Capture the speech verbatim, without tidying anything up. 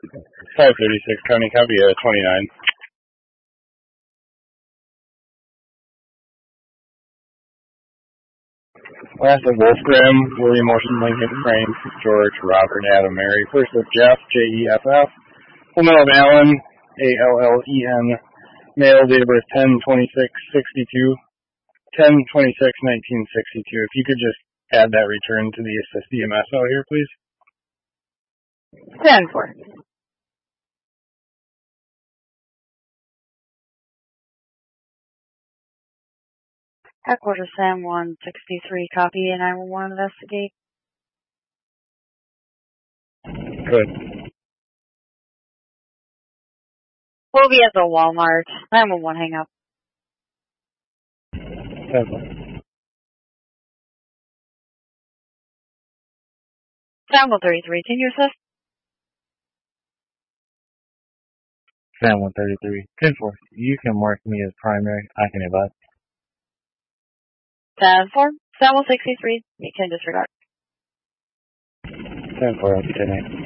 five thirty-six, County Copy uh, twenty-nine. Last of Wolfgram, William Ocean Lincoln, Frank, George, Robert, Adam, Mary. First of Jeff, J E F F. Woman of Allen, A L L E N. Male, date of birth ten twenty-six sixty-two. ten twenty-six nineteen sixty-two. If you could just add that return to the assist E M S out here, please. ten four. Headquarters Sam one sixty-three, copy, and nine one one investigate. Good. We'll be at the Walmart. nine one one, hang up. ten four. Sam one thirty-three, can you assist? Sam one thirty-three. ten four. You can mark me as primary. I can advise. ten four. Sam one sixty-three, you can disregard. ten four. ten eight.